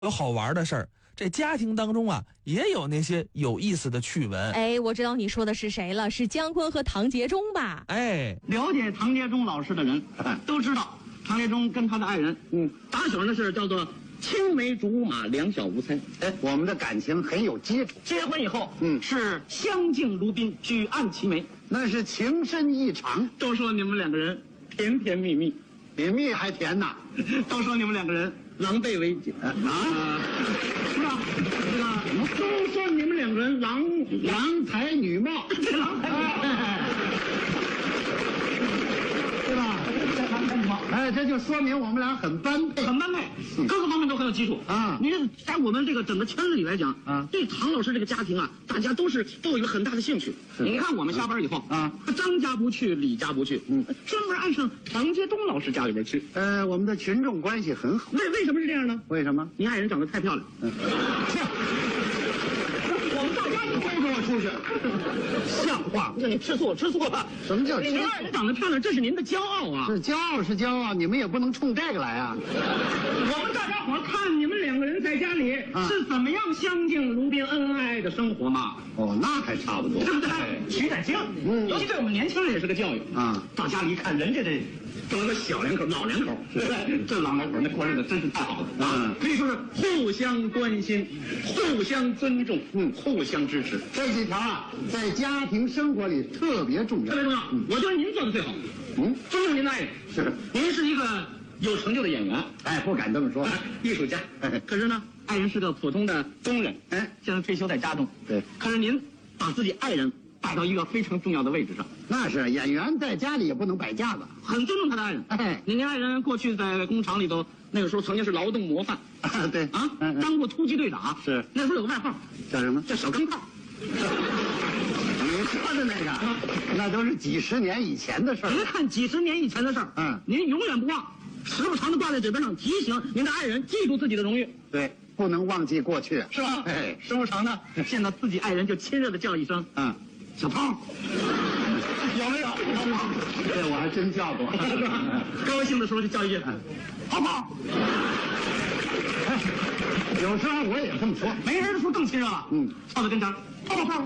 有好玩的事儿，这家庭当中啊，也有那些有意思的趣闻。 哎，我知道你说的是谁了，是姜昆和唐杰忠吧？ 哎， 了解唐杰忠老师的人都知道，唐杰忠跟他的爱人，打小的事叫做青梅竹马，两小无猜。 哎，我们的感情很有基础。 结婚以后，是相敬如宾，举案齐眉， 那是情深意长。 都说你们两个人甜甜蜜蜜， 比蜜还甜呐！ 都说你们两个人狼狈为奸啊，是吧？这个都说你们两个人郎才女貌，郎才女貌，对吧？郎才女貌， 哎，这就说明我们俩很般配， 很般配，各个方面都很有基础啊。 你这在我们这个整个圈子里来讲啊， 对唐老师这个家庭啊，大家都有一个很大的兴趣。你看我们下班以后啊， 张家不去，李家不去，专门按上唐杰忠老师家里边去。 我们的群众关系很好。 为什么是这样呢？ 为什么？ 你爱人长得太漂亮。我们大家都给我出去，像话！你吃醋了。 什么叫吃醋？ 您爱人长得漂亮，这是您的骄傲啊！ 是骄傲，你们也不能冲这个来啊！ 我们大家伙看你们两个人在家里是怎么样相敬如宾、恩爱的生活嘛？ 哦，那还差不多， 对不对？取点经，尤其对我们年轻人也是个教育啊！ 到家里一看，人家这都是小两口、老两口，这老两口那过日子真是太好了可以说是互相关心、互相尊重、互相支持。 这几条啊，在家庭生活里特别重要， 特别重要。我觉得您做的最好。尊重您的爱人。 是， 您是一个有成就的演员， 哎，不敢这么说， 艺术家。可是呢，爱人是个普通的工人，现在退休在家中。 对， 可是您把自己爱人摆到一个非常重要的位置上。 那是演员在家里也不能摆架子， 很尊重他的爱人。 哎， 您爱人过去在工厂里头，那个时候曾经是劳动模范。 对啊，当过突击队长。 是， 那时候有个外号叫什么？ 叫小钢炮。 你说的那个，那都是几十年以前的事儿。 别看几十年以前的事儿，您永远不忘，时不常的挂在嘴边上，提醒您的爱人记住自己的荣誉。 对，不能忘记过去， 是吧？ 哎， 时不常的见到自己爱人就亲热的叫一声，小胖，有没有？ 这我还真叫过。 高兴的时候就叫一句，泡泡。 有时候我也这么说， 没人的时候更亲热了。凑到跟前，泡泡。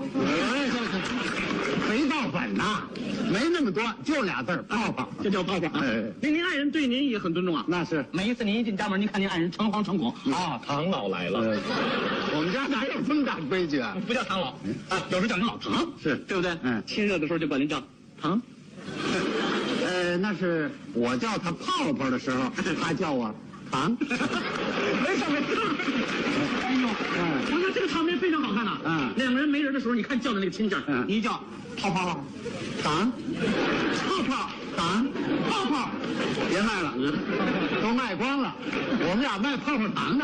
没到本呐，没那么多，就俩字儿，泡泡， 就叫泡泡。您爱人对您也很尊重啊。 那是， 每一次您一进家门，您看您爱人诚惶诚恐啊，唐老来了。 我们家哪有这么大规矩啊？ 不叫唐老有时候叫您老唐， 是对不对？亲热的时候就管您叫唐。 那是我叫他泡泡的时候，他叫我唐。 没事。哎呦，我说这个场面非常好看呐。两个人没人的时候，你看叫的那个亲劲儿，你一叫泡泡， 唐， 泡泡， 唐， 泡泡， 别卖了，都卖光了。我们俩卖泡泡糖呢。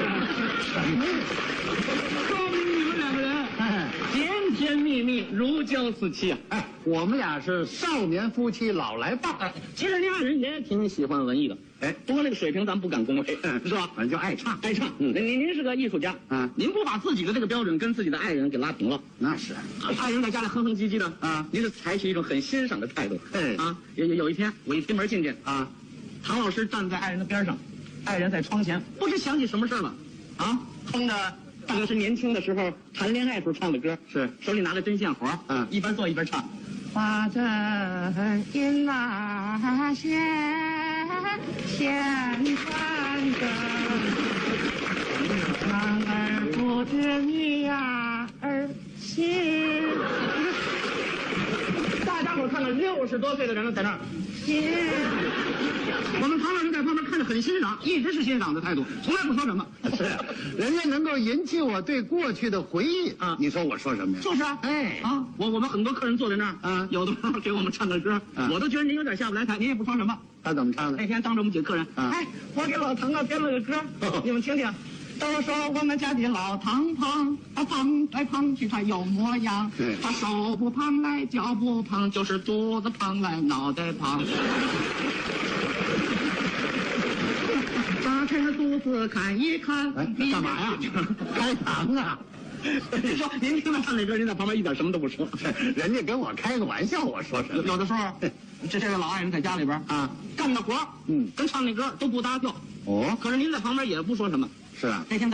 说明你们两个人甜甜蜜蜜，如胶似漆啊！ 哎，我们俩是少年夫妻老来伴。 其实您爱人也挺喜欢文艺的，不过那个水平咱不敢恭维，是吧？ 反正就爱唱， 爱唱。您是个艺术家，您不把自己的这个标准跟自己的爱人给拉平了， 那是。 爱人在家里哼哼唧唧的您是采取一种很欣赏的态度。有一天我一推门进去唐老师站在爱人的边上，爱人在窗前，不知想起什么事了哼着大概是年轻的时候谈恋爱时候唱的歌， 是手里拿着针线活一边做一边唱。把针引拉线穿着，男儿不知女儿心。大家伙看了60多岁的人了，在那儿。我们唐老师在旁边看着很欣赏，一直是欣赏的态度，从来不说什么。 是，人家能够引起我对过去的回忆你说我说什么呀？ 就是我们很多客人坐在那儿有的时候给我们唱个歌我都觉得您有点下不来台，您也不说什么。 他怎么唱的？ 那天当着我们几个客人我给老唐编了个歌你们听听。都说我们家的老唐胖，他胖来胖去他有模样，他手不胖来脚不胖，就是肚子胖来脑袋胖。打开肚子看一看， 干嘛呀？开膛啊！ 你说您听他唱那歌，您在旁边一点什么都不说， 人家跟我开个玩笑，我说什么？ 有的时候，这个老爱人在家里边干个活跟唱那歌都不搭调可是您在旁边也不说什么。 是啊。 那天